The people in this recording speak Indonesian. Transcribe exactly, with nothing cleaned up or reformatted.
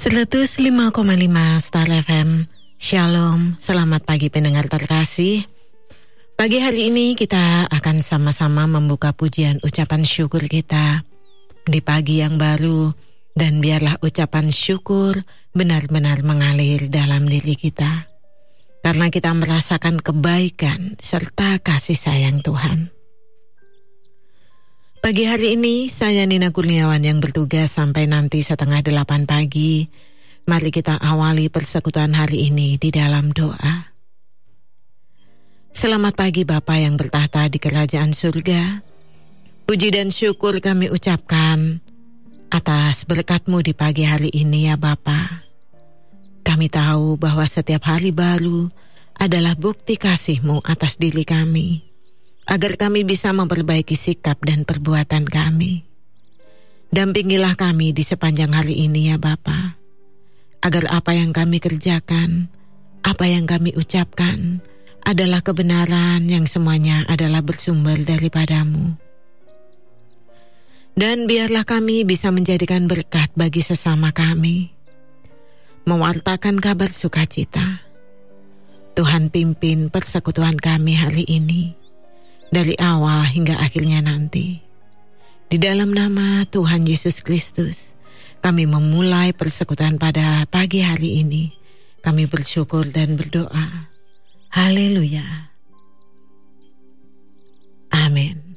seratus lima koma lima Star F M. Shalom, selamat pagi pendengar terkasih. Pagi hari ini kita akan sama-sama membuka pujian ucapan syukur kita di pagi yang baru. Dan biarlah ucapan syukur benar-benar mengalir dalam diri kita. Karena kita merasakan kebaikan serta kasih sayang Tuhan. Pagi hari ini saya Nina Kurniawan yang bertugas sampai nanti setengah delapan pagi. Mari kita awali persekutuan hari ini di dalam doa. Selamat pagi Bapa yang bertahta di kerajaan surga. Puji dan syukur kami ucapkan atas berkat-Mu di pagi hari ini ya Bapa. Kami tahu bahwa setiap hari baru adalah bukti kasih-Mu atas diri kami, agar kami bisa memperbaiki sikap dan perbuatan kami. Dampingilah kami di sepanjang hari ini ya Bapa, agar apa yang kami kerjakan, apa yang kami ucapkan adalah kebenaran yang semuanya adalah bersumber daripada-Mu. Dan biarlah kami bisa menjadikan berkat bagi sesama kami, mewartakan kabar sukacita. Tuhan pimpin persekutuan kami hari ini, dari awal hingga akhirnya nanti. Di dalam nama Tuhan Yesus Kristus, kami memulai persekutuan pada pagi hari ini. Kami bersyukur dan berdoa. Haleluya. Amin.